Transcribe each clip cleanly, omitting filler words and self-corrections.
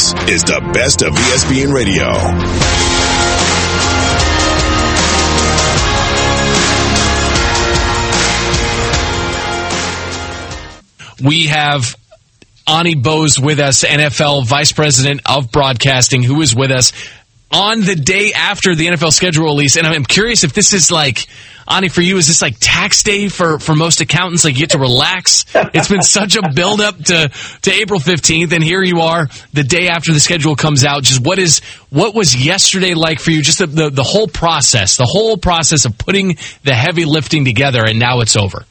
This is the best of ESPN Radio. We have Ani Bose with us, NFL Vice President of Broadcasting, who is with us on the day after the NFL schedule release. And I'm curious if this is like, Ani, for you, is this like tax day for most accountants? Like you get to relax? It's been such a build-up to April 15th, and here you are the day after the schedule comes out. Just what was yesterday like for you? Just the whole process of putting the heavy lifting together, and now it's over.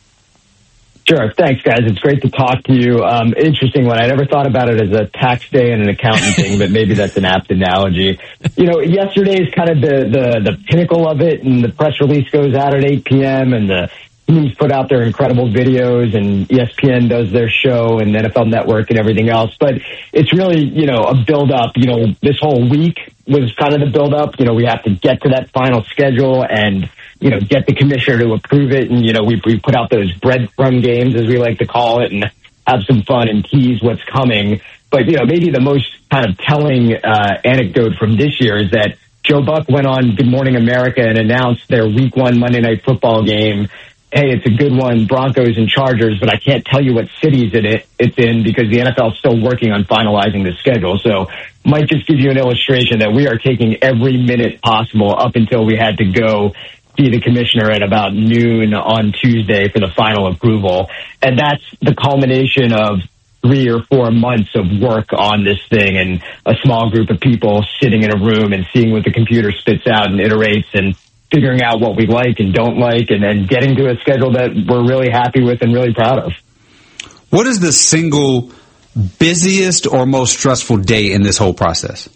Sure. Thanks, guys. It's great to talk to you. Interesting one. I never thought about it as a tax day and an accountant thing, but maybe that's an apt analogy. You know, yesterday is kind of the pinnacle of it, and the press release goes out at 8 p.m., and the teams put out their incredible videos, and ESPN does their show, and NFL Network and everything else. But it's really, you know, a build-up. You know, this whole week was kind of the build-up. You know, we have to get to that final schedule and, you know, get the commissioner to approve it. And, you know, we put out those breadcrumb games, as we like to call it, and have some fun and tease what's coming. But, you know, maybe the most kind of telling anecdote from this year is that Joe Buck went on Good Morning America and announced their Week 1 Monday Night Football game. Hey, it's a good one, Broncos and Chargers, but I can't tell you what cities it's in because the NFL is still working on finalizing the schedule. So might just give you an illustration that we are taking every minute possible up until we had to go see the commissioner at about noon on Tuesday for the final approval. And that's the culmination of 3 or 4 months of work on this thing, and a small group of people sitting in a room and seeing what the computer spits out and iterates and figuring out what we like and don't like, and then getting to a schedule that we're really happy with and really proud of. What is the single busiest or most stressful day in this whole process?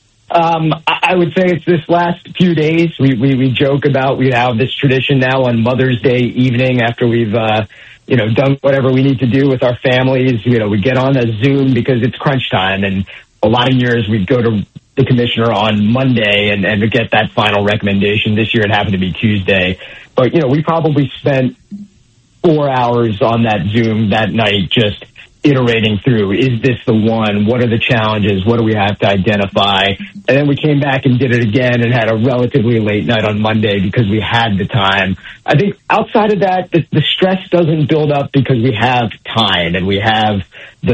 I would say it's this last few days. We joke about we have this tradition now on Mother's Day evening after we've done whatever we need to do with our families. You know, we get on a Zoom because it's crunch time, and a lot of years we'd go to the commissioner on Monday and to get that final recommendation. This year it happened to be Tuesday. But, you know, we probably spent 4 hours on that Zoom that night just iterating through, is this the one? What are the challenges? What do we have to identify? And then we came back and did it again and had a relatively late night on Monday because we had the time. I think outside of that, the stress doesn't build up because we have time and we have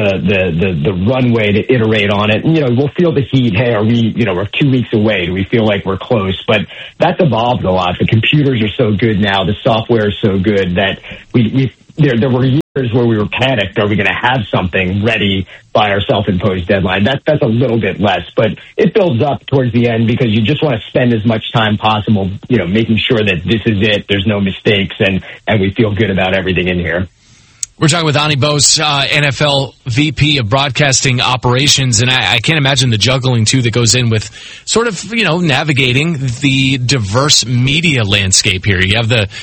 the runway to iterate on it. And, you know, we'll feel the heat. Hey, we're 2 weeks away. Do we feel like we're close? But that's evolved a lot. The computers are so good now. The software is so good that there were years where we were panicked. Are we going to have something ready by our self-imposed deadline? That's a little bit less, but it builds up towards the end because you just want to spend as much time possible, you know, making sure that this is it. There's no mistakes, and we feel good about everything in here. We're talking with Ani Bose, NFL VP of Broadcasting Operations, and I can't imagine the juggling, too, that goes in with sort of, you know, navigating the diverse media landscape here. You have the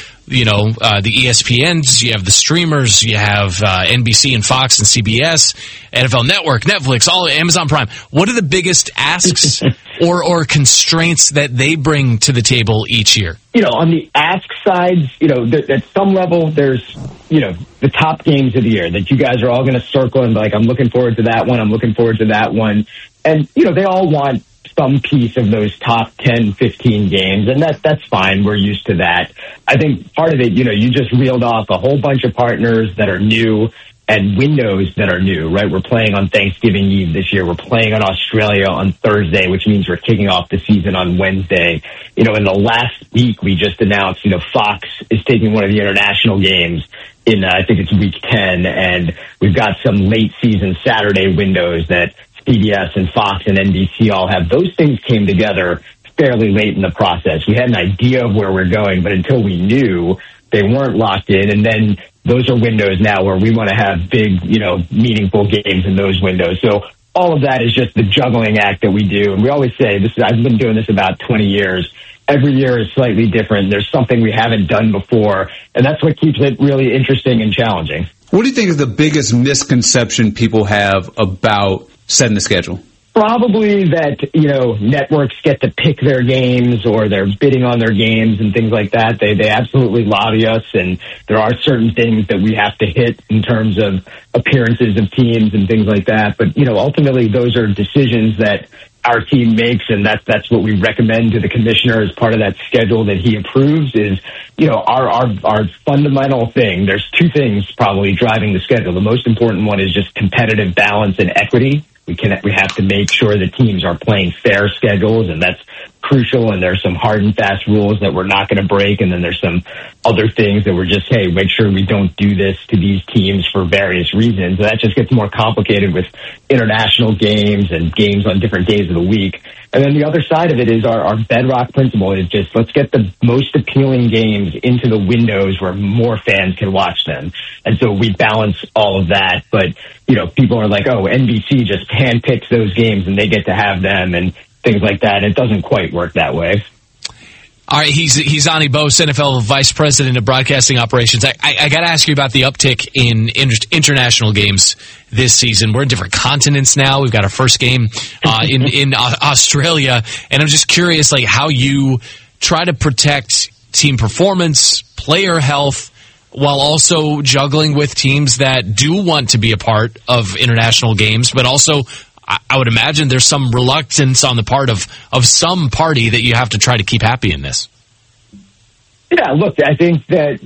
ESPNs, you have the streamers, you have NBC and Fox and CBS, NFL Network, Netflix, all Amazon Prime. What are the biggest asks or constraints that they bring to the table each year? You know, on the ask side, you know, at some level, there's, you know, the top games of the year that you guys are all going to circle and be like, I'm looking forward to that one. I'm looking forward to that one. And, you know, they all want some piece of those top 10, 15 games, and that's fine. We're used to that. I think part of it, you know, you just reeled off a whole bunch of partners that are new and windows that are new, right? We're playing on Thanksgiving Eve this year. We're playing on Australia on Thursday, which means we're kicking off the season on Wednesday. You know, in the last week, we just announced, you know, Fox is taking one of the international games in, I think it's week 10, and we've got some late season Saturday windows that CBS and Fox and NBC all have. Those things came together fairly late in the process. We had an idea of where we're going, but until we knew, they weren't locked in. And then those are windows now where we want to have big, you know, meaningful games in those windows. So all of that is just the juggling act that we do. And we always say, I've been doing this about 20 years. Every year is slightly different. There's something we haven't done before. And that's what keeps it really interesting and challenging. What do you think is the biggest misconception people have about setting the schedule? Probably that, networks get to pick their games or they're bidding on their games and things like that. They absolutely lobby us, and there are certain things that we have to hit in terms of appearances of teams and things like that. But, ultimately those are decisions that our team makes, and that's what we recommend to the commissioner as part of that schedule that he approves is, our fundamental thing. There's two things probably driving the schedule. The most important one is just competitive balance and equity. We have to make sure the teams are playing fair schedules, and that's crucial. And there's some hard and fast rules that we're not going to break. And then there's some other things that we're just, hey, make sure we don't do this to these teams for various reasons. And that just gets more complicated with international games and games on different days of the week. And then the other side of it is our bedrock principle is just let's get the most appealing games into the windows where more fans can watch them. And so we balance all of that. But, people are like, oh, NBC just handpicks those games and they get to have them and things like that. It doesn't quite work that way. All right, he's Ani Bose, NFL Vice President of Broadcasting Operations. I got to ask you about the uptick in international games this season. We're in different continents now. We've got our first game in Australia, and I'm just curious, like how you try to protect team performance, player health, while also juggling with teams that do want to be a part of international games, but also I would imagine there's some reluctance on the part of some party that you have to try to keep happy in this. Yeah, look, I think that,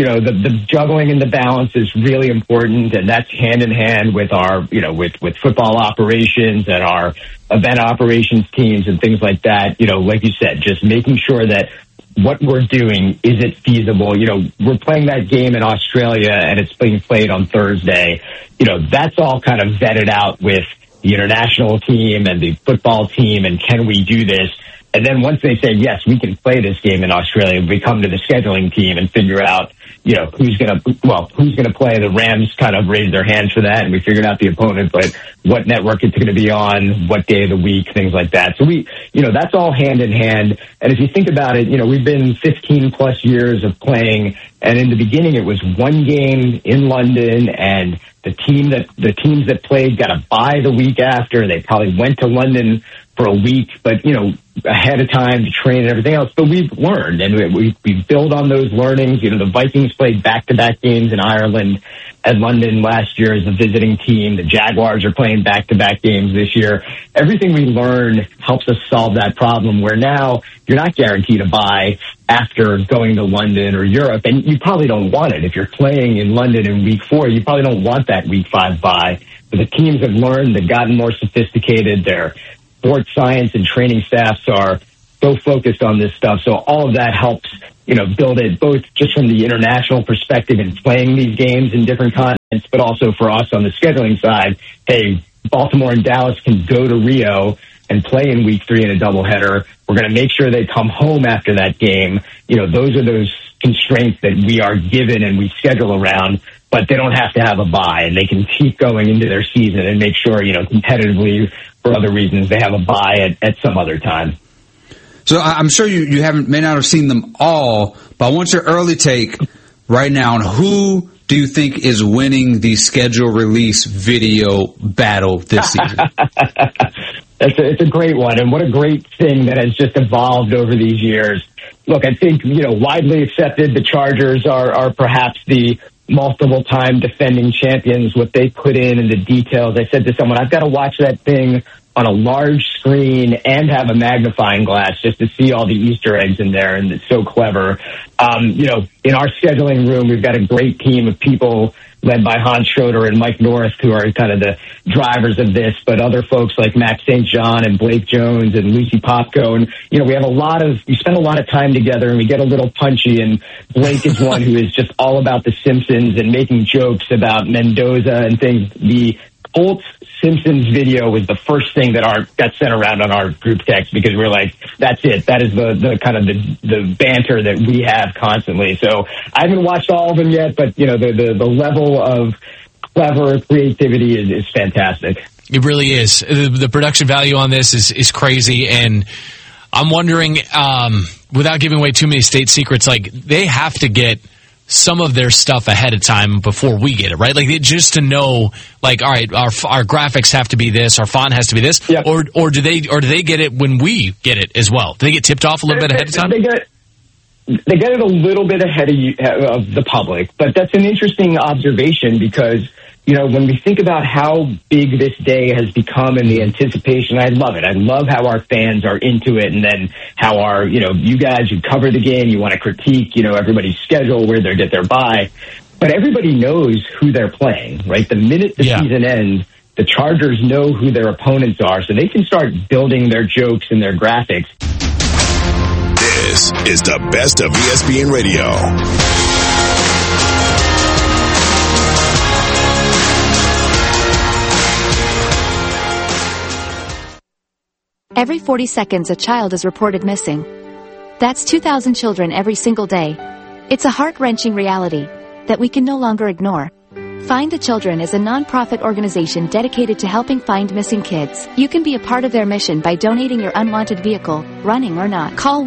the juggling and the balance is really important, and that's hand in hand with our, with football operations and our event operations teams and things like that. Like you said, just making sure that what we're doing, is it feasible? We're playing that game in Australia and it's being played on Thursday. That's all kind of vetted out with the international team and the football team, and can we do this? And then once they say, yes, we can play this game in Australia, we come to the scheduling team and figure out, who's going to play. The Rams kind of raised their hands for that, and we figured out the opponent, but what network it's going to be on, what day of the week, things like that. So that's all hand in hand. And if you think about it, we've been 15 plus years of playing, and in the beginning it was one game in London, and the teams that played got a bye the week after. They probably went to London for a week, but, ahead of time to train and everything else. But we've learned, and we build on those learnings. The Vikings played back-to-back games in Ireland and London last year as a visiting team. The Jaguars are playing back-to-back games this year. Everything we learn helps us solve that problem, where now you're not guaranteed a bye after going to London or Europe, and you probably don't want it. If you're playing in London in week 4, you probably don't want that week 5 bye. But the teams have learned, they've gotten more sophisticated, their sports science and training staffs are so focused on this stuff. So all of that helps, build it both just from the international perspective and playing these games in different continents, but also for us on the scheduling side. Hey, Baltimore and Dallas can go to Rio and play in week 3 in a doubleheader. We're going to make sure they come home after that game. Those are those constraints that we are given and we schedule around, but they don't have to have a bye, and they can keep going into their season and make sure, competitively for other reasons they have a bye at some other time. So I'm sure you may not have seen them all, but I want your early take right now on who do you think is winning the schedule release video battle this season? It's a great one, and what a great thing that has just evolved over these years. Look, I think, widely accepted, the Chargers are perhaps the multiple-time defending champions. What they put in the details. I said to someone, I've got to watch that thing on a large screen and have a magnifying glass just to see all the Easter eggs in there, and it's so clever. In our scheduling room, we've got a great team of people led by Hans Schroeder and Mike Norris, who are kind of the drivers of this, but other folks like Max St. John and Blake Jones and Lucy Popko. And, we spend a lot of time together, and we get a little punchy, and Blake is one who is just all about the Simpsons and making jokes about Mendoza and things. The Colts Simpsons video was the first thing that got sent around on our group text, because we're like, that's it. That is the kind of the banter that we have constantly. So I haven't watched all of them yet, but the level of clever creativity is fantastic. It really is. The production value on this is crazy, and I'm wondering, without giving away too many state secrets, like they have to get some of their stuff ahead of time before we get it, right? Like just to know, like, all right, our graphics have to be this, our font has to be this, Yep. or do they get it when we get it as well? Do they get tipped off a little bit ahead of time? They get it a little bit ahead of the public, but that's an interesting observation because, when we think about how big this day has become in the anticipation, I love it. I love how our fans are into it, and then how our, you guys who cover the game, you want to critique, everybody's schedule, where they get their bye. But everybody knows who they're playing, right? The minute the season ends, the Chargers know who their opponents are, so they can start building their jokes and their graphics. This is the best of ESPN Radio. Every 40 seconds, a child is reported missing. That's 2,000 children every single day. It's a heart-wrenching reality that we can no longer ignore. Find the Children is a non-profit organization dedicated to helping find missing kids. You can be a part of their mission by donating your unwanted vehicle, running or not. Call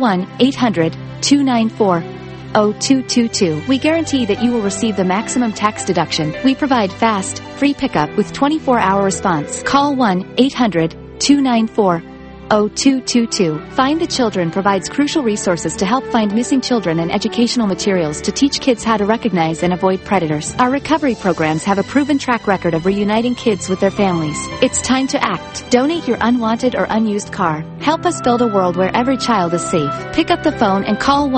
1-800-294-0222. We guarantee that you will receive the maximum tax deduction. We provide fast, free pickup with 24-hour response. Call 1-800-294-0222. Find the Children provides crucial resources to help find missing children and educational materials to teach kids how to recognize and avoid predators. Our recovery programs have a proven track record of reuniting kids with their families. It's time to act. Donate your unwanted or unused car. Help us build a world where every child is safe. Pick up the phone and call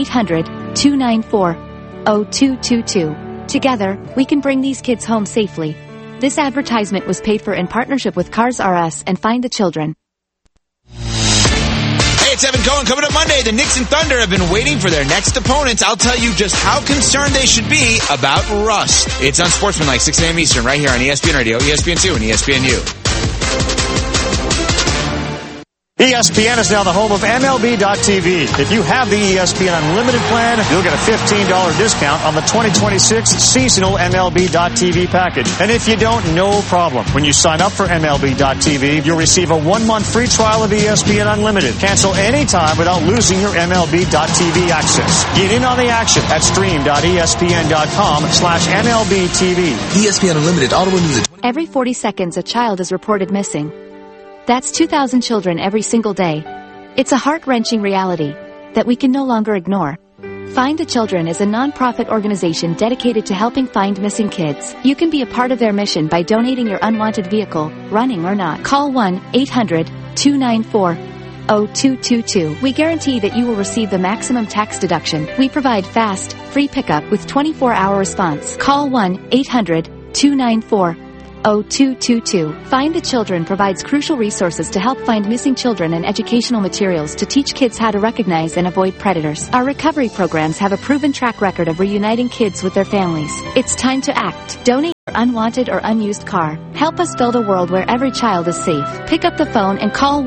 1-800-294-0222. Together, we can bring these kids home safely. This advertisement was paid for in partnership with Cars R Us and Find the Children. Hey, it's Evan Cohen. Coming up Monday, the Knicks and Thunder have been waiting for their next opponents. I'll tell you just how concerned they should be about rust. It's on Sportsmanlike, 6 a.m. Eastern, right here on ESPN Radio, ESPN2, and ESPNU. ESPN is now the home of MLB.tv. If you have the ESPN Unlimited plan, you'll get a $15 discount on the 2026 seasonal MLB.tv package. And if you don't, no problem. When you sign up for MLB.tv, you'll receive a 1-month free trial of ESPN Unlimited. Cancel anytime without losing your MLB.tv access. Get in on the action at stream.espn.com/MLBTV. ESPN Unlimited Audible News. Every 40 seconds, a child is reported missing. That's 2,000 children every single day. It's a heart-wrenching reality that we can no longer ignore. Find the Children is a non-profit organization dedicated to helping find missing kids. You can be a part of their mission by donating your unwanted vehicle, running or not. Call 1-800-294-0222. We guarantee that you will receive the maximum tax deduction. We provide fast, free pickup with 24-hour response. Call 1-800-294-0222. Find the Children provides crucial resources to help find missing children and educational materials to teach kids how to recognize and avoid predators. Our recovery programs have a proven track record of reuniting kids with their families. It's time to act. Donate your unwanted or unused car. Help us build a world where every child is safe. Pick up the phone and call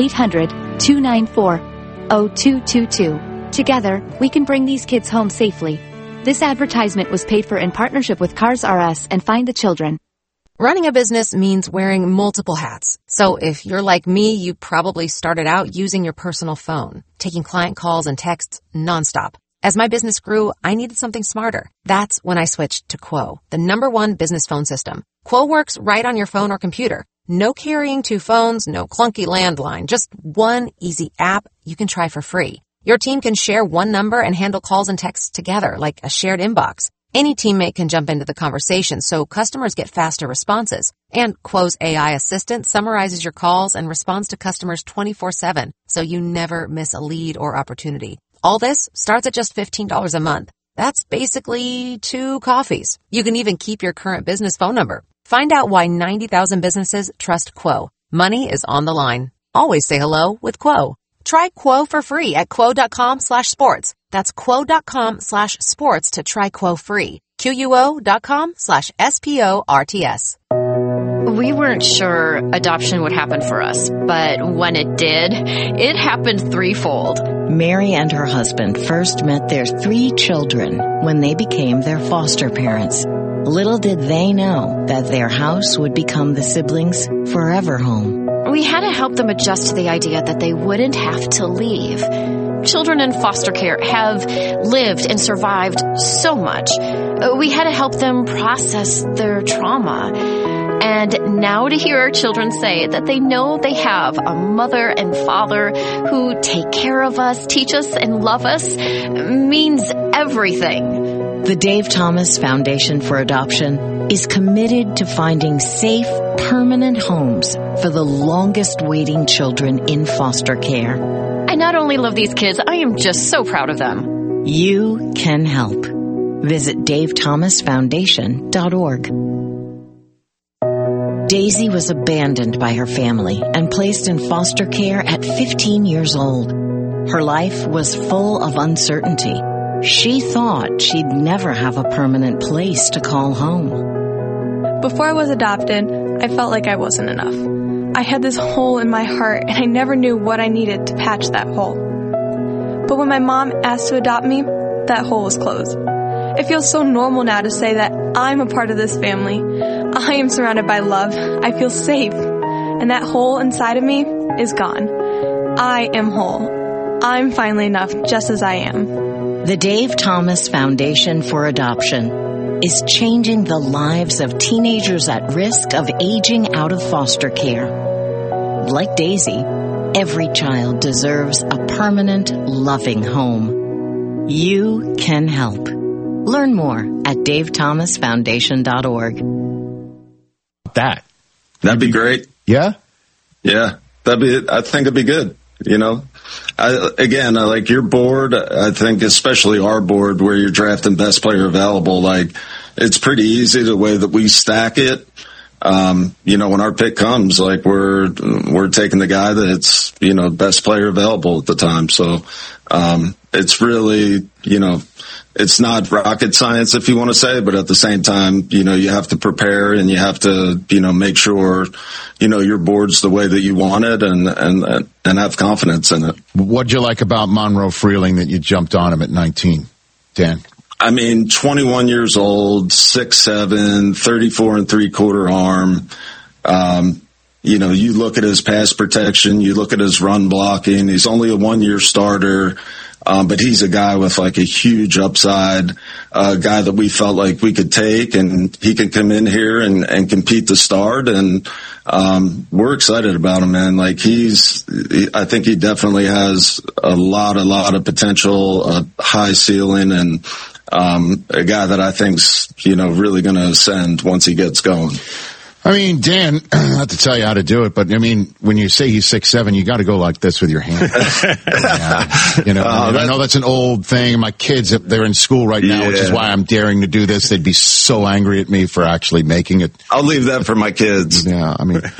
1-800-294-0222. Together, we can bring these kids home safely. This advertisement was paid for in partnership with Cars R Us and Find the Children. Running a business means wearing multiple hats. So if you're like me, you probably started out using your personal phone, taking client calls and texts nonstop. As my business grew, I needed something smarter. That's when I switched to Quo, the #1 business phone system. Quo works right on your phone or computer. No carrying 2 phones, no clunky landline, just one easy app you can try for free. Your team can share one number and handle calls and texts together like a shared inbox. Any teammate can jump into the conversation, so customers get faster responses. And Quo's AI assistant summarizes your calls and responds to customers 24/7, so you never miss a lead or opportunity. All this starts at just $15 a month. That's basically 2 coffees. You can even keep your current business phone number. Find out why 90,000 businesses trust Quo. Money is on the line. Always say hello with Quo. Try Quo for free at quo.com/sports. That's quo.com/sports to try Quo free. QUO.com/SPORTS. We weren't sure adoption would happen for us, but when it did, it happened threefold. Mary and her husband first met their 3 children when they became their foster parents. Little did they know that their house would become the siblings' forever home. We had to help them adjust to the idea that they wouldn't have to leave. children in foster care have lived and survived so much. We had to help them process their trauma. And now to hear our children say that they know they have a mother and father who take care of us, teach us, and love us means everything. The Dave Thomas Foundation for Adoption is committed to finding safe, permanent homes for the longest waiting children in foster care. I not only love these kids, I am just so proud of them. You can help. Visit davethomasfoundation.org. Daisy was abandoned by her family and placed in foster care at 15 years old. Her life was full of uncertainty. She thought she'd never have a permanent place to call home. Before I was adopted, I felt like I wasn't enough. I had this hole in my heart, and I never knew what I needed to patch that hole. But when my mom asked to adopt me, that hole was closed. It feels so normal now to say that I'm a part of this family. I am surrounded by love. I feel safe. And that hole inside of me is gone. I am whole. I'm finally enough just as I am. The Dave Thomas Foundation for Adoption is changing the lives of teenagers at risk of aging out of foster care. Like Daisy, every child deserves a permanent, loving home. You can help. Learn more at davethomasfoundation.org. That'd be great. Yeah? Yeah. I think it'd be good. You know, like your board, I think especially our board where you're drafting best player available, like it's pretty easy the way that we stack it. You know, when our pick comes, like we're taking the guy that's, you know, best player available at the time. So, it's really, you know, it's not rocket science if you want to say, but at the same time, you know, you have to prepare and you have to, you know, make sure, you know, your board's the way that you want it and have confidence in it. What'd you like about Monroe Freeling that you jumped on him at 19, Dan? I mean, 21 years old, 6'7", 34 3/4 arm. You know, you look at his pass protection, you look at his run blocking. He's only a 1-year starter. But he's a guy with like a huge upside, a guy that we felt like we could take and he could come in here and compete to start. And, we're excited about him, man. Like I think he definitely has a lot of potential, a high ceiling and, a guy that I think's, you know, really going to ascend once he gets going. I mean, Dan, not to tell you how to do it, but I mean, when you say he's 6'7", you got to go like this with your hand. You know, I know that's an old thing. My kids, they're in school right now, which is why I'm daring to do this. They'd be so angry at me for actually making it. I'll leave that for my kids. Yeah, I mean,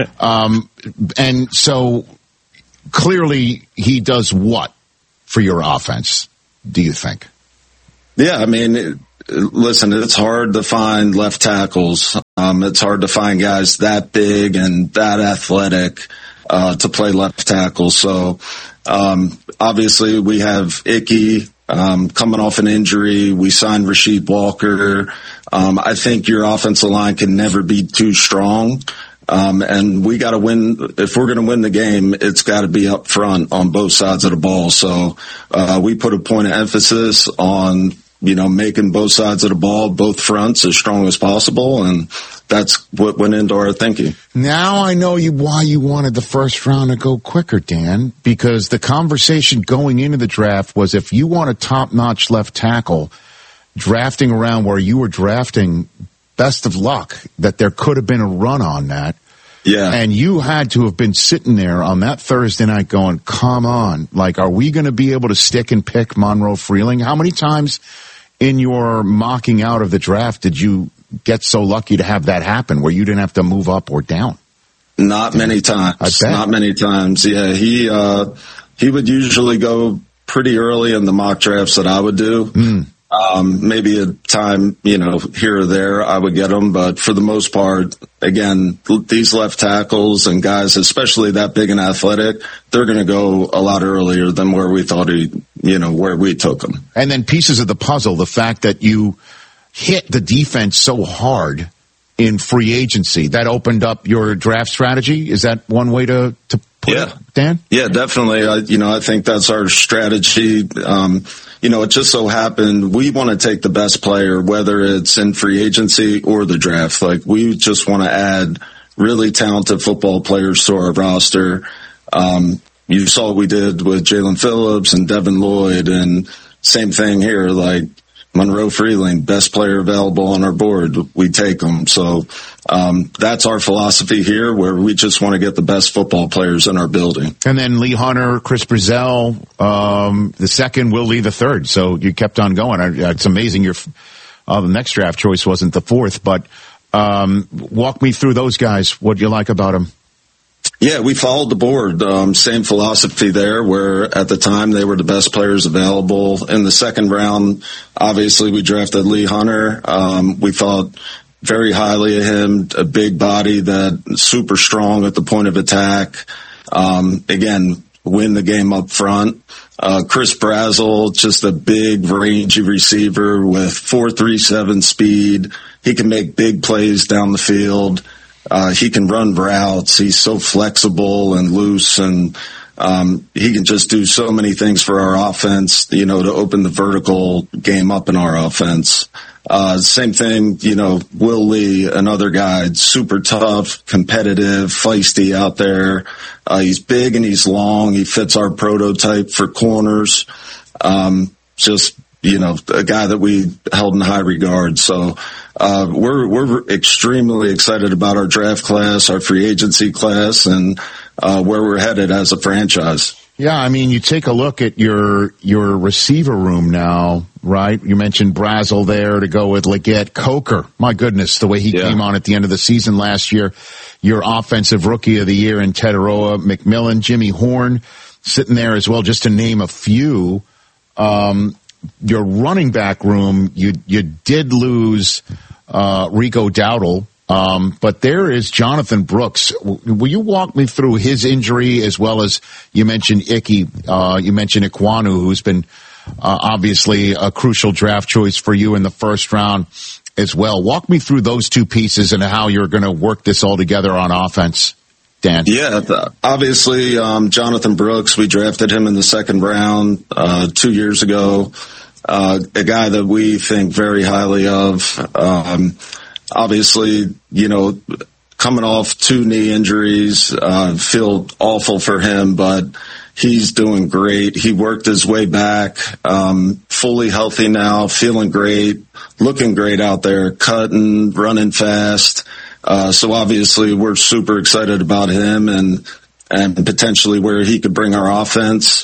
and so clearly he does what for your offense, do you think? Yeah, I mean, listen, it's hard to find left tackles. It's hard to find guys that big and that athletic to play left tackle. So obviously we have Icky coming off an injury. We signed Rasheed Walker. I think your offensive line can never be too strong. And we got to win. If we're going to win the game, it's got to be up front on both sides of the ball. So we put a point of emphasis on, you know, making both sides of the ball, both fronts as strong as possible. And that's what went into our thinking. Now I know why you wanted the first round to go quicker, Dan, because the conversation going into the draft was if you want a top-notch left tackle, drafting around where you were drafting, best of luck, that there could have been a run on that. Yeah. And you had to have been sitting there on that Thursday night going, come on, like, are we going to be able to stick and pick Monroe Freeling? How many times in your mocking out of the draft did you get so lucky to have that happen where you didn't have to move up or down? Not many times. I bet. Not many times. Yeah, he would usually go pretty early in the mock drafts that I would do. Maybe a time, you know, here or there I would get them, but for the most part, again, these left tackles and guys, especially that big and athletic, they're going to go a lot earlier than where we thought where we took them. And then pieces of the puzzle, the fact that you hit the defense so hard in free agency, that opened up your draft strategy. Is that one way to put it, Dan? Yeah, definitely. I think that's our strategy. It just so happened we want to take the best player, whether it's in free agency or the draft. Like, we just want to add really talented football players to our roster. You saw what we did with Jalen Phillips and Devin Lloyd, and same thing here. Like, Monroe Freeling, best player available on our board, we take them. So that's our philosophy here, where we just want to get the best football players in our building. And then Lee Hunter, Chris Brazell, the second, Will Lee the third. So you kept on going. It's amazing the next draft choice wasn't the fourth, but walk me through those guys. What do you like about them? Yeah, we followed the board. Same philosophy there, where at the time they were the best players available. In the second round, obviously we drafted Lee Hunter. We thought very highly of him, a big body that super strong at the point of attack. Again, win the game up front. Chris Brazell, just a big, rangy receiver with 4.37 speed. He can make big plays down the field. He can run routes. He's so flexible and loose, and he can just do so many things for our offense, to open the vertical game up in our offense. Same thing, Will Lee, another guy, super tough, competitive, feisty out there. He's big and he's long. He fits our prototype for corners. A guy that we held in high regard. So, we're extremely excited about our draft class, our free agency class, and, where we're headed as a franchise. Yeah, I mean, you take a look at your receiver room now, right? You mentioned Brazell there to go with Leggett. Coker, my goodness, the way he came on at the end of the season last year. Your offensive rookie of the year in Teteroa, McMillan, Jimmy Horn sitting there as well, just to name a few. Your running back room, you did lose Rico Dowdle, but there is Jonathan Brooks. Will you walk me through his injury, as well as you mentioned Icky, you mentioned Ikwanu, who's been obviously a crucial draft choice for you in the first round as well. Walk me through those two pieces and how you're going to work this all together on offense, Dan. Yeah, obviously, Jonathan Brooks, we drafted him in the second round 2 years ago. A guy that we think very highly of. Obviously, coming off 2 knee injuries, feel awful for him, but he's doing great. He worked his way back, fully healthy now, feeling great, looking great out there, cutting, running fast. So obviously we're super excited about him and potentially where he could bring our offense.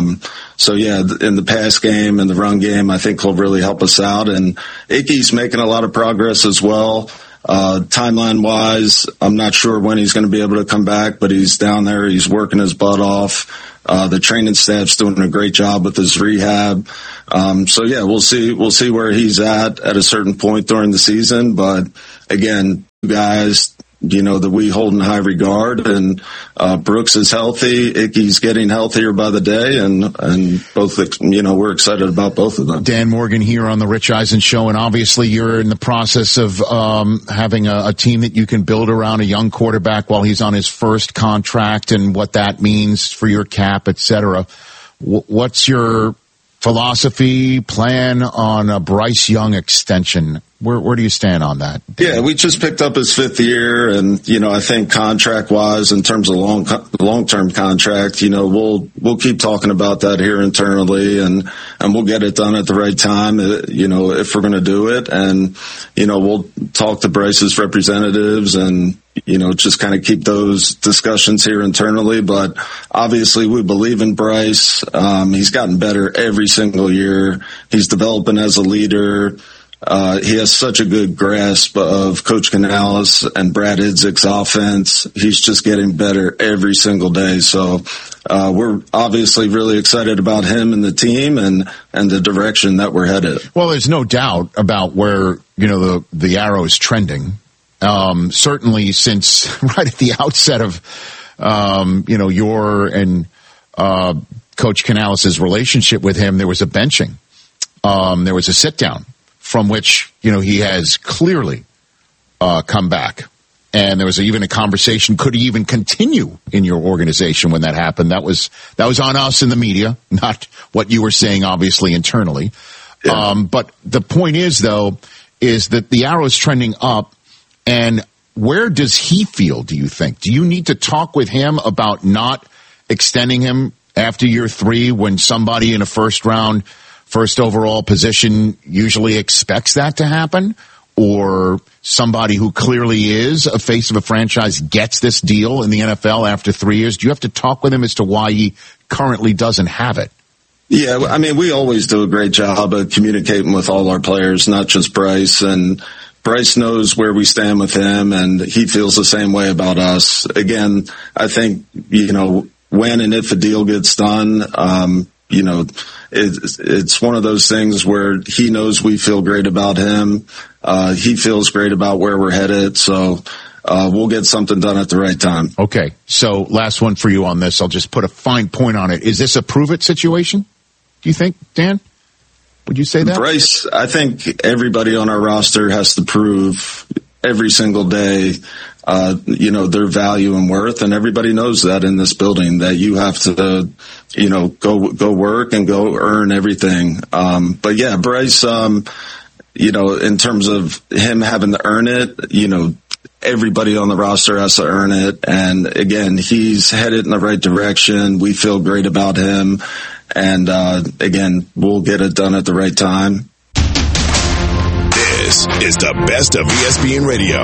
So yeah, in the pass game and the run game, I think he'll really help us out. And Icky's making a lot of progress as well. Timeline wise, I'm not sure when he's going to be able to come back, but he's down there. He's working his butt off. The training staff's doing a great job with his rehab. So yeah, we'll see where he's at a certain point during the season. But again, guys, that we hold in high regard, and Brooks is healthy. Icky's getting healthier by the day, and both, we're excited about both of them. Dan Morgan here on the Rich Eisen Show, and obviously you're in the process of having a team that you can build around a young quarterback while he's on his first contract, and what that means for your cap, etc. What's your philosophy, plan on a Bryce Young extension? Where do you stand on that? Yeah, we just picked up his 5th year, and I think contract wise, in terms of long-term contract, we'll keep talking about that here internally, and we'll get it done at the right time, if we're going to do it, and we'll talk to Bryce's representatives and just kind of keep those discussions here internally. But obviously we believe in Bryce. He's gotten better every single year. He's developing as a leader. He has such a good grasp of Coach Canales and Brad Idzik's offense. He's just getting better every single day. So, we're obviously really excited about him and the team and the direction that we're headed. Well, there's no doubt about where, the arrow is trending. Certainly since right at the outset of, your and, Coach Canales' relationship with him, there was a benching. There was a sit down, from which, he has clearly come back. And there was even a conversation, could he even continue in your organization when that happened? That was on us in the media, not what you were saying, obviously, internally. Yeah. But the point is, though, is that the arrow is trending up. And where does he feel, do you think? Do you need to talk with him about not extending him after year 3 when somebody in a first overall position usually expects that to happen? Or somebody who clearly is a face of a franchise gets this deal in the NFL after 3 years? Do you have to talk with him as to why he currently doesn't have it? Yeah, I mean, we always do a great job of communicating with all our players, not just Bryce. And Bryce knows where we stand with him, and he feels the same way about us. Again, I think, when and if a deal gets done, it's one of those things where he knows we feel great about him. He feels great about where we're headed. So we'll get something done at the right time. Okay. So last one for you on this. I'll just put a fine point on it. Is this a prove it situation? Do you think, Dan? Would you say that? Bryce, I think everybody on our roster has to prove every single day, their value and worth. And everybody knows that in this building, that you have to, go work and go earn everything. But yeah, Bryce, in terms of him having to earn it, everybody on the roster has to earn it. And again, he's headed in the right direction. We feel great about him. And again, we'll get it done at the right time. This is the best of ESPN Radio.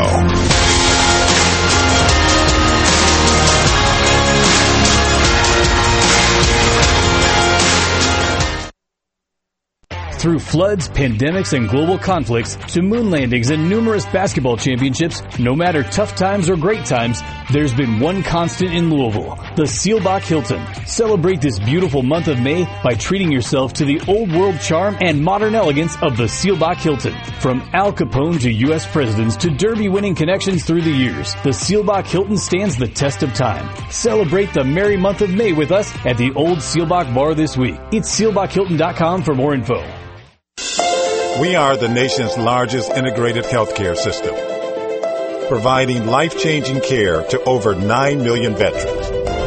Through floods, pandemics, and global conflicts, to moon landings and numerous basketball championships, no matter tough times or great times, there's been one constant in Louisville, the Seelbach Hilton. Celebrate this beautiful month of May by treating yourself to the old world charm and modern elegance of the Seelbach Hilton. From Al Capone to U.S. presidents to Derby-winning connections through the years, the Seelbach Hilton stands the test of time. Celebrate the merry month of May with us at the Old Seelbach Bar this week. It's SeelbachHilton.com for more info. We are the nation's largest integrated healthcare system, providing life-changing care to over 9 million veterans.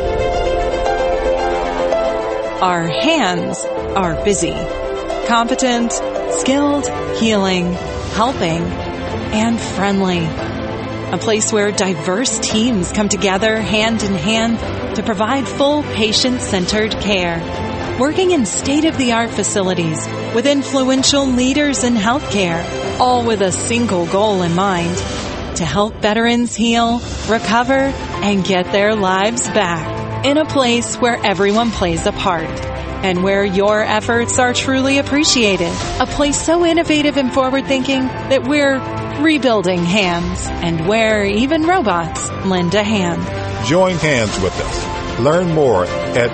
Our hands are busy, competent, skilled, healing, helping, and friendly. A place where diverse teams come together hand in hand to provide full patient-centered care. Working in state-of-the-art facilities with influential leaders in healthcare, all with a single goal in mind: to help veterans heal, recover, and get their lives back. In a place where everyone plays a part and where your efforts are truly appreciated. A place so innovative and forward-thinking that we're rebuilding hands, and where even robots lend a hand. Join hands with us. Learn more at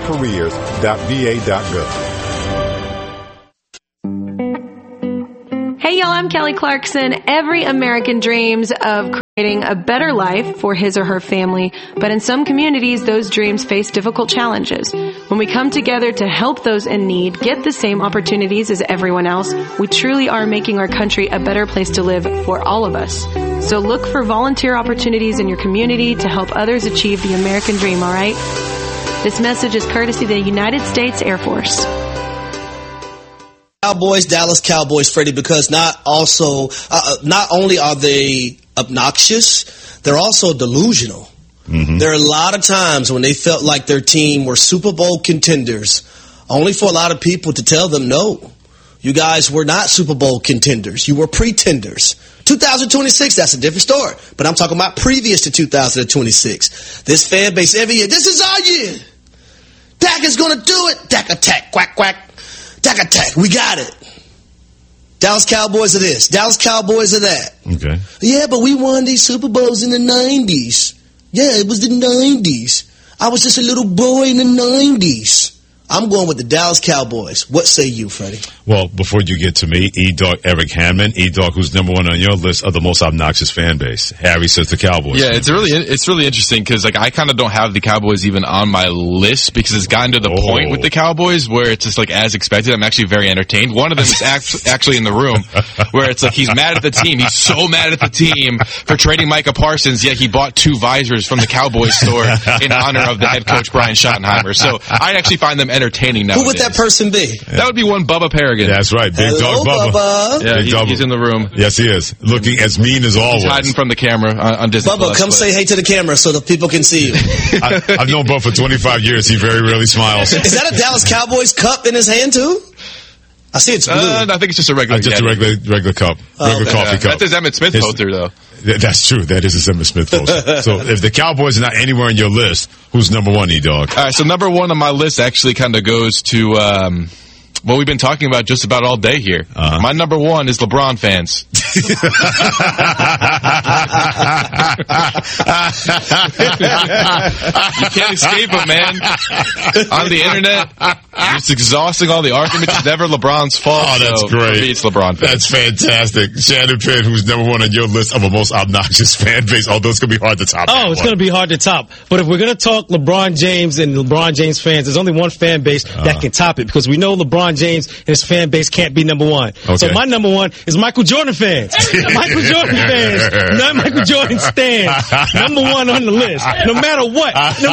vacareers.va.gov. Hey y'all, I'm Kelly Clarkson. Every American dreams of creating a better life for his or her family, but in some communities, those dreams face difficult challenges. When we come together to help those in need get the same opportunities as everyone else, we truly are making our country a better place to live for all of us. So look for volunteer opportunities in your community to help others achieve the American dream, all right? This message is courtesy of the United States Air Force. Cowboys, Dallas Cowboys, Freddie, because not only are they obnoxious, they're also delusional. Mm-hmm. There are a lot of times when they felt like their team were Super Bowl contenders, only for a lot of people to tell them, no, you guys were not Super Bowl contenders. You were pretenders. 2026, that's a different story. But I'm talking about previous to 2026. This fan base every year, this is our year. Dak is going to do it. Dak attack, quack, quack. Dak attack, we got it. Dallas Cowboys are this. Dallas Cowboys are that. Okay. Yeah, but we won these Super Bowls in the 90s. Yeah, it was the 90s. I was just a little boy in the 90s. I'm going with the Dallas Cowboys. What say you, Freddie? Well, before you get to me, E-Dog Eric Hammond. E-Dog, who's number one on your list of the most obnoxious fan base. Harry says the Cowboys. Yeah, it's really interesting because like I kind of don't have the Cowboys even on my list because it's gotten to the point with the Cowboys where it's just like as expected. I'm actually very entertained. One of them is actually in the room where it's like he's mad at the team. He's so mad at the team for trading Micah Parsons, yet he bought 2 visors from the Cowboys store in honor of the head coach Brian Schottenheimer. So I actually find them entertaining nowadays. Who would that person be? That would be one Bubba Paragon. That's right. Big Hello, Dog Bubba. Yeah, he's in the room. Yes, he is. Looking as mean as always. He's hiding from the camera on Disney Bubba, come say hey to the camera so the people can see you. I've known Bubba for 25 years. He very rarely smiles. Is that a Dallas Cowboys cup in his hand, too? I see it's blue. I think it's just a regular cup. Regular coffee cup. That's his Emmitt Smith poster, though. That's true. That is his Emmitt Smith poster. So if the Cowboys are not anywhere on your list, who's number one, E-Dog? All right, so number one on my list actually kind of goes to what we've been talking about just about all day here. My number one is LeBron fans. You can't escape it, man. On the internet, it's exhausting all the arguments. It's never LeBron's fault. Oh, that's great. For me, it's LeBron fans. That's fantastic. Shannon Penn, who's number one on your list of a most obnoxious fan base, although it's going to be hard to top. Oh, it's going to be hard to top. But if we're going to talk LeBron James and LeBron James fans, there's only one fan base that can top it because we know LeBron James and his fan base can't be number one. Okay. So my number one is Michael Jordan fans. Michael Jordan fans, not Michael Jordan stands. Number one on the list. No matter what.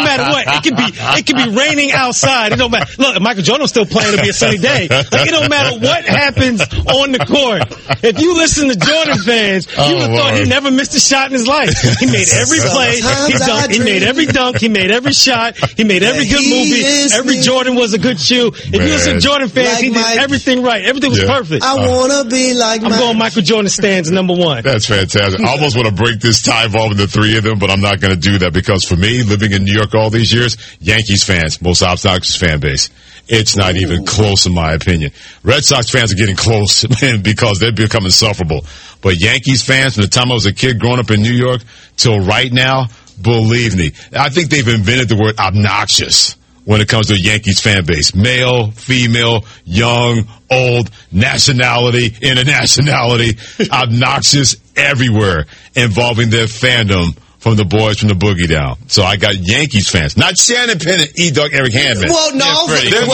It could be raining outside. It don't matter. Look, Michael Jordan's still playing, it'll be a sunny day. Like, it don't matter what happens on the court. If you listen to Jordan fans, you would have thought he never missed a shot in his life. He made every play. He made every dunk. He made every shot. He made every good movie. Every Jordan was a good shoe. If you listen to Jordan fans, he did everything right. Everything was perfect. I want to be like I'm going Michael Jordan stands number one. That's fantastic. I almost want to break this tie involving the three of them, but I'm not going to do that because for me, living in New York all these years, Yankees fans, most obnoxious fan base. It's not even close in my opinion. Red Sox fans are getting close because they're becoming insufferable. But Yankees fans, from the time I was a kid growing up in New York till right now, believe me, I think they've invented the word obnoxious when it comes to a Yankees fan base. Male, female, young, old, nationality, internationality, obnoxious everywhere involving their fandom from the boys from the Boogie Down. So I got Yankees fans, not Shannon Penn and E-Dog Eric Hammond. Well, no,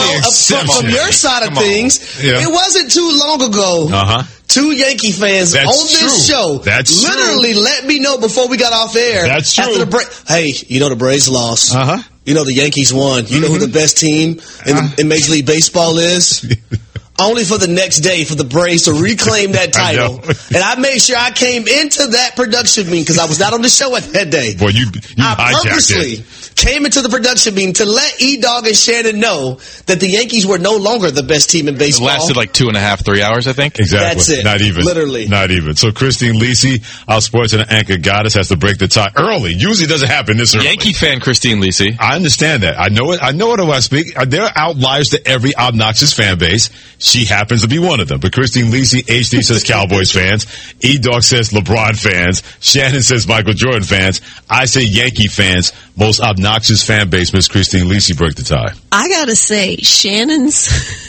from your side of things, it wasn't too long ago. Two Yankee fans on this show literally let me know before we got off air. That's true. After the break, hey, you know the Braves lost. You know the Yankees won. You know who the best team in Major League Baseball is? Only for the next day for the Braves to reclaim that title. And I made sure I came into that production meeting because I was not on the show at that day. Boy, I purposely came into the production meeting to let E-Dog and Shannon know that the Yankees were no longer the best team in baseball. It lasted like 2.5, 3 hours, I think. Exactly. That's it. Not even. Literally. Not even. So Christine Lisi, our sports and anchor goddess, has to break the tie early. Usually doesn't happen this early. Yankee fan Christine Lisi. I understand that. I know it. I know it when I speak. There are outliers to every obnoxious fan base. She happens to be one of them. But Christine Lisi, HD says Cowboys fans. E-Dog says LeBron fans. Shannon says Michael Jordan fans. I say Yankee fans. Most obnoxious fan base, Miss Christine Lisi, break the tie. I gotta say, Shannon's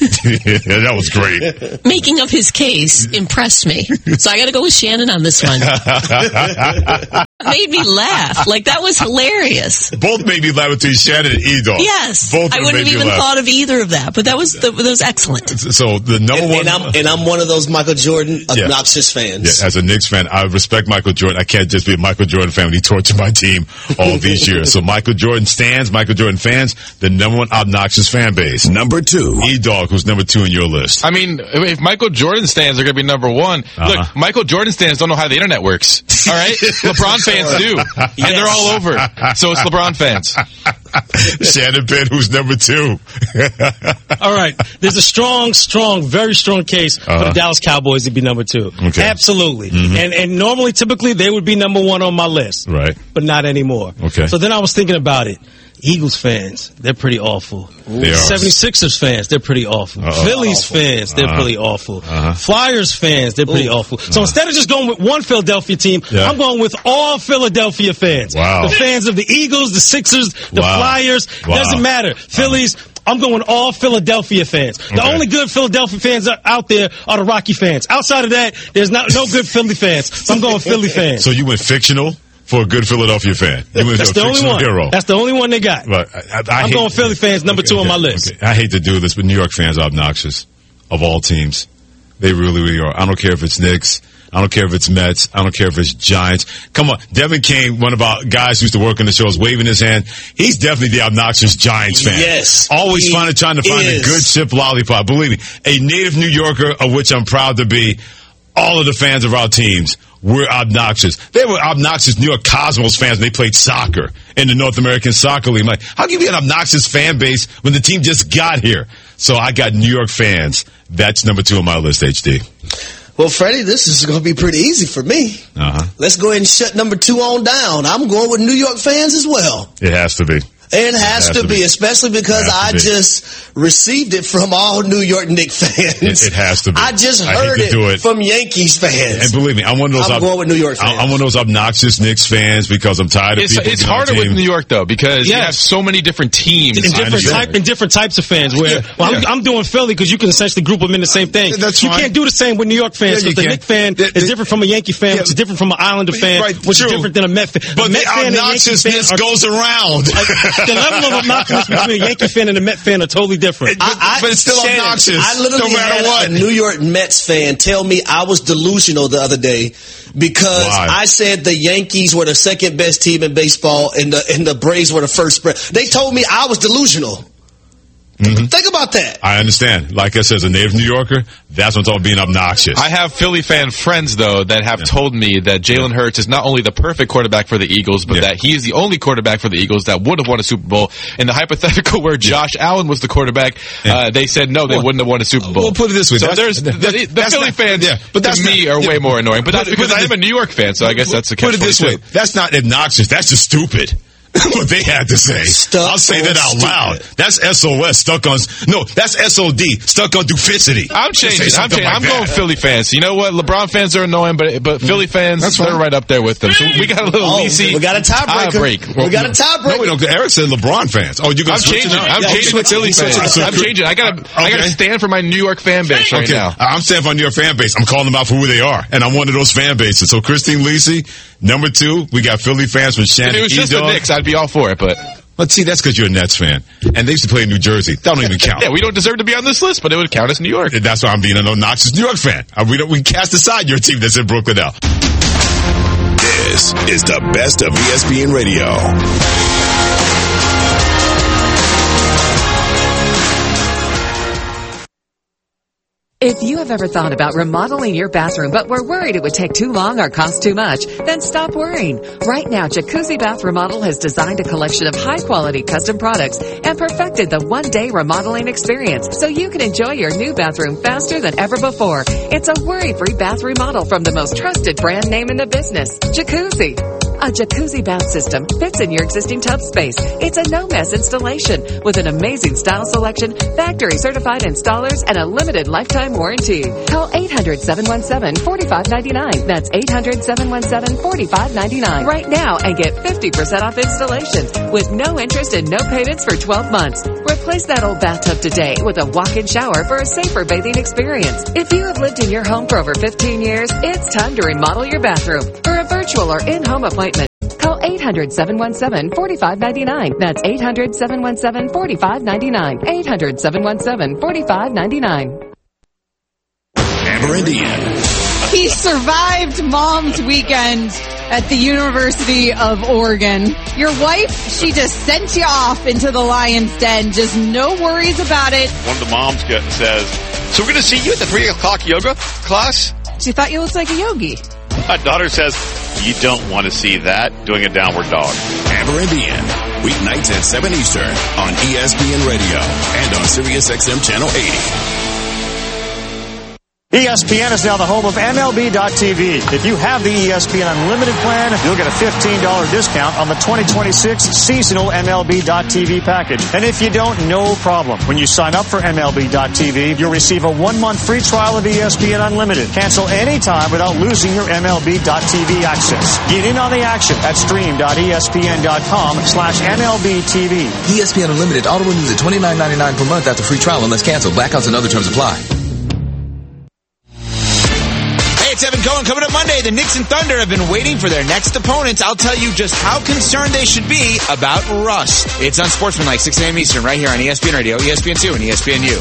that was great. Making of his case impressed me. So I gotta go with Shannon on this one. Made me laugh. Like, that was hilarious. Both made me laugh between Shannon and E-Dog. Yes. Both I wouldn't have even thought of either of that, but that was excellent. So the number one... And I'm one of those Michael Jordan obnoxious fans. Yeah, as a Knicks fan, I respect Michael Jordan. I can't just be a Michael Jordan fan when he tortured my team all these years. So Michael Jordan stands, Michael Jordan fans, the number one obnoxious fan base. Number two. E-Dog, who's number two in your list. I mean, if Michael Jordan stands are going to be number one, look, Michael Jordan stands don't know how the internet works. All right? LeBron fans do. And they're all over. So it's LeBron fans. Shannon Penn, who's number two. All right. There's a strong, very strong case for the Dallas Cowboys to be number two. Okay. Absolutely. And normally, typically, they would be number one on my list. Right. But not anymore. Okay. So then I was thinking about it. Eagles fans, they're pretty awful. They are. 76ers fans, they're pretty awful. Phillies fans, they're pretty awful. Flyers fans, they're pretty awful. So instead of just going with one Philadelphia team, I'm going with all Philadelphia fans. Wow. The fans of the Eagles, the Sixers, the Flyers, doesn't matter. Phillies, I'm going all Philadelphia fans. The only good Philadelphia fans out there are the Rocky fans. Outside of that, there's no good Philly fans. So I'm going Philly fans. So you went fictional for a good Philadelphia fan. You went That's the only one. Hero. That's the only one they got. But I'm going Philly fans, number 2 on my list. Okay. I hate to do this, but New York fans are obnoxious of all teams. They really, really are. I don't care if it's Knicks. I don't care if it's Mets. I don't care if it's Giants. Come on. Devin Kane, one of our guys who used to work in the show, is waving his hand. He's definitely the obnoxious Giants fan. Yes. Always trying to find a good chip lollipop. Believe me, a native New Yorker, of which I'm proud to be, all of the fans of our teams were obnoxious. They were obnoxious New York Cosmos fans when they played soccer in the North American Soccer League. I'm like, how can you be an obnoxious fan base when the team just got here? So I got New York fans. That's number 2 on my list, HD. Well, Freddie, this is going to be pretty easy for me. Let's go ahead and shut number 2 on down. I'm going with New York fans as well. It has to be. It has to be, especially because I just received it from all New York Knicks fans. It has to be. I just heard it from Yankees fans. And believe me, I'm one of those. I'm going with New York fans. I'm one of those obnoxious Knicks fans because I'm tired of people. It's harder with New York though because you have so many different teams and different types of fans. Where I'm doing Philly because you can essentially group them in the same thing. That's you can't do the same with New York fans because the Knicks fan is different from a Yankee fan, which is different from an Islander fan, which is different than a Met fan. But the obnoxiousness goes around. The level of obnoxiousness between a Yankee fan and a Met fan are totally different. But it's still obnoxious. I literally had a New York Mets fan tell me I was delusional the other day because I said the Yankees were the second best team in baseball and the Braves were the first. They told me I was delusional. Think about that. I understand. Like I said, as a native New Yorker, that's what I'm talking about being obnoxious. I have Philly fan friends, though, that have told me that Jalen Hurts is not only the perfect quarterback for the Eagles, but that he is the only quarterback for the Eagles that would have won a Super Bowl. In the hypothetical where Josh Allen was the quarterback, they said no, they wouldn't have won a Super Bowl. We'll put it this way. So the Philly fans, to me, are way more annoying. But that's because I am a New York fan, so I guess that's the catch. Put it this way. That's not obnoxious. That's just stupid. What they had to say. I'll say that out loud. That's SOS, stuck on... No, that's SOD, stuck on duplicity. I'm changing. I'm going Philly fans. You know what? LeBron fans are annoying, but Philly fans, they're right up there with them. So we got a little we got a tiebreaker. We got a tiebreaker. No, we don't. Eric said LeBron fans. Oh, you guys changing. I'm changing with Philly fans. I'm changing. I gotta stand for my New York fan base right now. I'm standing for my New York fan base. I'm calling them out for who they are, and I'm one of those fan bases. So Christine Lisi, number 2, we got Philly fans from Shannon. If it was just the Knicks, I'd be all for it, but... Let's see, that's because you're a Nets fan. And they used to play in New Jersey. That don't even count. Yeah, we don't deserve to be on this list, but it would count as New York. And that's why I'm being an obnoxious New York fan. We cast aside your team that's in Brooklyn now. This is the best of ESPN Radio. If you have ever thought about remodeling your bathroom but were worried it would take too long or cost too much, then stop worrying. Right now, Jacuzzi Bath Remodel has designed a collection of high-quality custom products and perfected the one-day remodeling experience so you can enjoy your new bathroom faster than ever before. It's a worry-free bath remodel from the most trusted brand name in the business, Jacuzzi. A jacuzzi bath system fits in your existing tub space. It's a no-mess installation with an amazing style selection, factory-certified installers, and a limited lifetime warranty. Call 800-717-4599. That's 800-717-4599 right now and get 50% off installation with no interest and no payments for 12 months. Replace that old bathtub today with a walk-in shower for a safer bathing experience. If you have lived in your home for over 15 years, it's time to remodel your bathroom. For a virtual or in-home appointment, call 800-717-4599. That's 800-717-4599. 800-717-4599. Amber Indian. He survived Mom's Weekend at the University of Oregon. Your wife, she just sent you off into the lion's den. Just no worries about it. One of the moms says, so we're going to see you at the 3 o'clock yoga class? She thought you looked like a yogi. My daughter says, you don't want to see that, doing a downward dog. Amber Indian, weeknights at 7 Eastern on ESPN Radio and on Sirius XM Channel 80. ESPN is now the home of MLB.tv. If you have the ESPN Unlimited plan, you'll get a $15 discount on the 2026 seasonal MLB.tv package. And if you don't, no problem. When you sign up for MLB.tv, you'll receive a 1-month free trial of ESPN Unlimited. Cancel anytime without losing your MLB.tv access. Get in on the action at stream.espn.com/MLBTV. ESPN Unlimited auto renews at $29.99 per month after free trial unless canceled. Blackouts and other terms apply. It's Evan Cohen coming up Monday. The Knicks and Thunder have been waiting for their next opponents. I'll tell you just how concerned they should be about rust. It's Unsportsmanlike, 6 a.m. Eastern, right here on ESPN Radio, ESPN2, and ESPNU.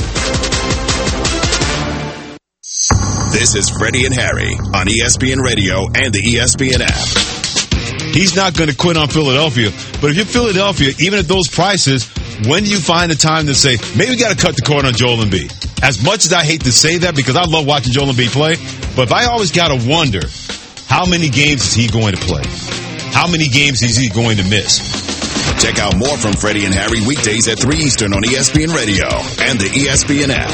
This is Freddie and Harry on ESPN Radio and the ESPN app. He's not going to quit on Philadelphia, but if you're Philadelphia, even at those prices, when do you find the time to say, maybe we got to cut the cord on Joel Embiid? As much as I hate to say that because I love watching Joel Embiid play, but I always got to wonder, how many games is he going to play? How many games is he going to miss? Check out more from Freddie and Harry weekdays at 3 Eastern on ESPN Radio and the ESPN app.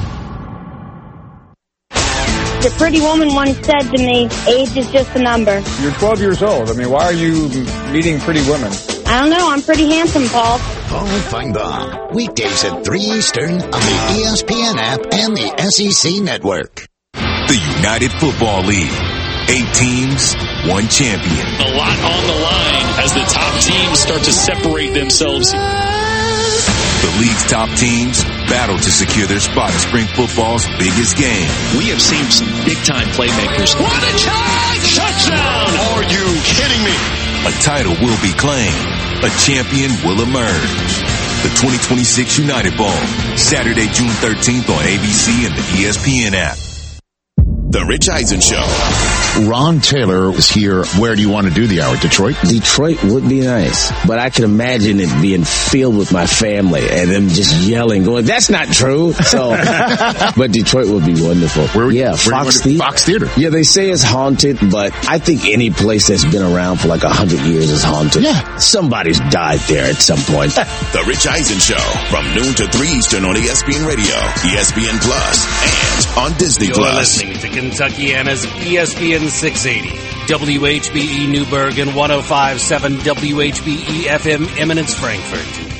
The pretty woman once said to me, age is just a number. You're 12 years old. I mean, why are you meeting pretty women? I don't know. I'm pretty handsome, Paul. Paul Feinbaum. Weekdays at 3 Eastern on the ESPN app and the SEC Network. The United Football League. 8 teams, 1 champion. A lot on the line as the top teams start to separate themselves. The league's top teams battle to secure their spot in spring football's biggest game. We have seen some big-time playmakers. What a catch! Touchdown! Are you kidding me? A title will be claimed. A champion will emerge. The 2026 United Bowl, Saturday, June 13th on ABC and the ESPN app. The Rich Eisen Show. Ron Taylor was here. Where do you want to do the hour? Detroit? Detroit would be nice, but I can imagine it being filled with my family and them just yelling, going, that's not true. So, but Detroit would be wonderful. Fox Theater. Fox Theater. Yeah, they say it's haunted, but I think any place that's been around for like 100 years is haunted. Yeah. Somebody's died there at some point. The Rich Eisen Show from noon to 3 Eastern on ESPN Radio, ESPN Plus, and on Disney You're Plus. Listening to Kentuckiana's ESPN 680, WHBE Newburgh and 105.7 WHBE FM Eminence Frankfurt.